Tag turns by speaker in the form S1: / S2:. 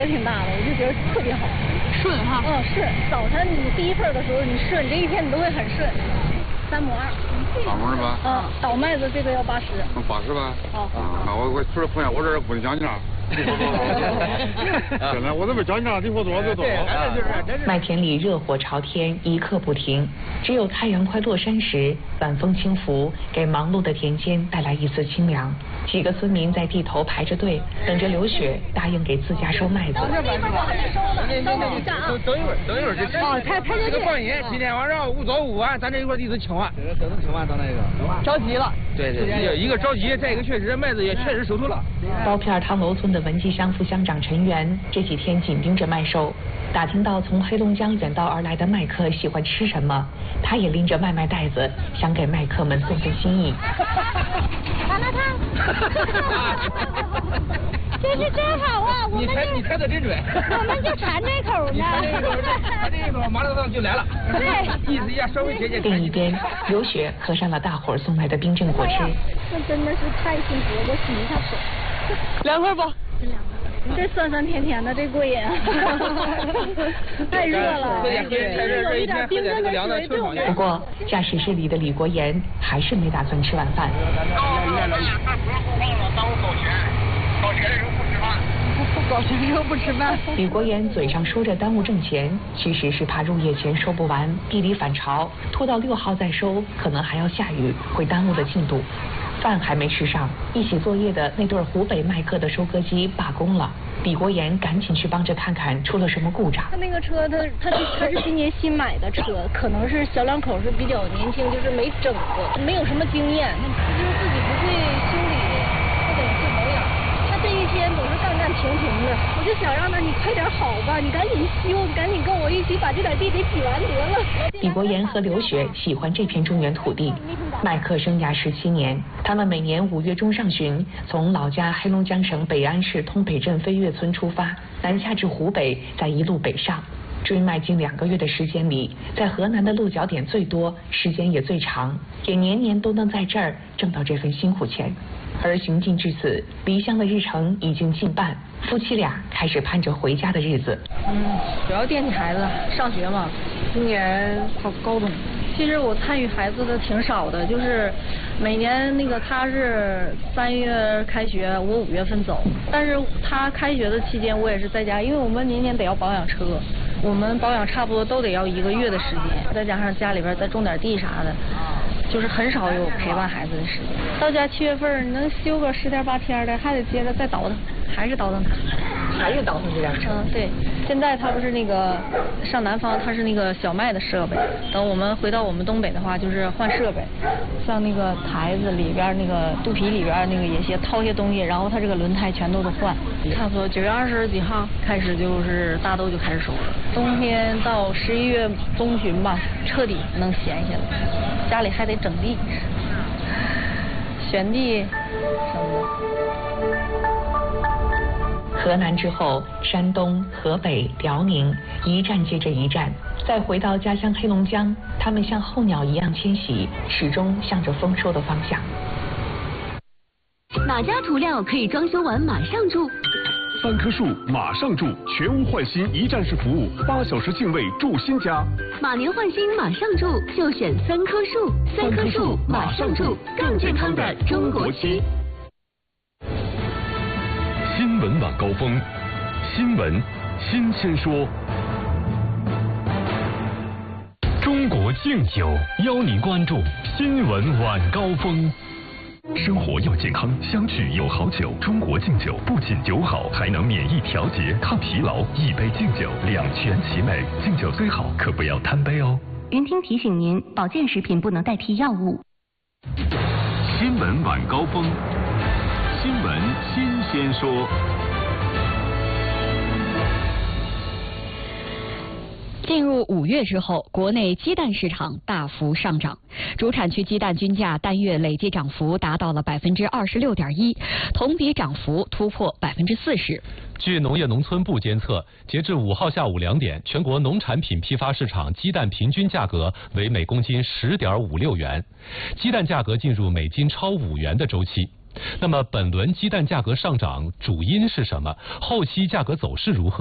S1: 也挺大的，我就觉得特别好。
S2: 顺哈。
S1: 顺。早晨你第一份的时候你顺，这一天你都会很顺。3亩2。
S3: 2亩是吧？
S1: 倒麦子这个要80。
S3: 80吧？我除了朋友，我这不讲价。真的，我这么讲价，你活多少就多少。
S4: 麦田里热火朝天，一刻不停。只有太阳快落山时，晚风轻拂，给忙碌的田间带来一丝清凉。几个村民在地头排着队，等着刘雪答应给自家收麦子。
S3: 等一会儿，这个放音，今天晚上5早5晚，咱这一块地都清完，
S2: 都能清完，咱那个着急了。
S3: 对，一个着急，再一个确实麦子也确实收透了。
S4: 刀片汤楼村的文记乡副乡长陈元这几天紧盯着麦收，打听到从黑龙江远道而来的麦客喜欢吃什么，他也拎着麦袋子，想给麦客们送份心意。
S1: 麻辣烫。这是真好啊！
S3: 你猜的真准。
S1: 我们就馋这口呢。
S3: 他这一口麻辣烫就来了。
S1: 对，
S3: 意思一下稍微接近。
S4: 另一边，刘雪喝上了大伙儿送来的冰镇果汁。
S1: 那真的是太幸福了，我洗一下手。
S2: 凉快不？
S1: 这酸酸甜甜的，这过瘾。太热了，有一点冰镇的水对我们。
S4: 不过，驾驶室里的李国岩还是没打算吃晚饭。
S2: 搞钱时候不吃饭。
S4: 李国岩嘴上说着耽误挣钱，其实是怕入夜前收不完，地里反潮，拖到6号再收，可能还要下雨，会耽误的进度。饭还没吃上，一起作业的那对湖北麦客的收割机罢工了。李国岩赶紧去帮着看看出了什么故障。
S1: 他那个车，他是今年新买的车，可能是小两口是比较年轻，就是没整过，没有什么经验，他就是自己不会修理，不懂会保养。他这一天总是干停的，我就想让他你快点好吧，你赶紧修，你赶紧跟我一起把这点地给挤完得了。
S4: 李国岩和刘雪喜欢这片中原土地，麦客生涯17年，他们每年5月中上旬从老家黑龙江省北安市通北镇飞跃村出发，南下至湖北，再一路北上。追麦近2个月的时间里，在河南的落脚点最多，时间也最长，也年年都能在这儿挣到这份辛苦钱。而行进至此，离乡的日程已经近半，夫妻俩开始盼着回家的日子。
S1: 主要惦记孩子上学嘛，今年考高中。其实我参与孩子的挺少的，就是每年那个他是3月开学，我5月份走，但是他开学的期间我也是在家，因为我们年年得要保养车，我们保养差不多都得要1个月的时间，再加上家里边再种点地啥的，就是很少有陪伴孩子的时间。到家7月份你能休个10天8天的，还得接着再倒腾，还是倒腾他。
S4: 还是倒腾这辆车？
S1: 对，现在他不是那个上南方，他是那个小麦的设备。等我们回到我们东北的话，就是换设备，像那个台子里边那个肚皮里边那个也些掏些东西，然后他这个轮胎全都得换。差不多9月20几号开始就是大豆就开始收了，冬天到11月中旬吧，彻底能闲下来。家里还得整地、选地什么的。
S4: 河南之后，山东、河北、辽宁，一站接着一站。再回到家乡黑龙江，他们像候鸟一样迁徙，始终向着丰收的方向。
S5: 哪家涂料可以装修完马上住
S6: ？3棵树马上住，全屋换新一站式服务，8小时净位住新家。
S5: 马年换新马上住，就选3棵树。3棵树马上住，更健康的中国区。
S6: 新闻晚高峰，新闻新鲜说。中国敬酒邀您关注新闻晚高峰。生活要健康，相聚有好酒。中国敬酒不仅酒好，还能免疫调节、抗疲劳。一杯敬酒，2全其美。敬酒最好，可不要贪杯哦。
S5: 云听提醒您，保健食品不能代替药物。
S6: 新闻晚高峰，新闻新鲜说。
S7: 进入5月之后，国内鸡蛋市场大幅上涨，主产区鸡蛋均价单月累计涨幅达到了26.1%，同比涨幅突破40%。
S8: 据农业农村部监测，截至5号下午2点，全国农产品批发市场鸡蛋平均价格为每公斤10.56元，鸡蛋价格进入每斤超5元的周期。 那么本轮鸡蛋价格上涨主因是什么？后期价格走势如何？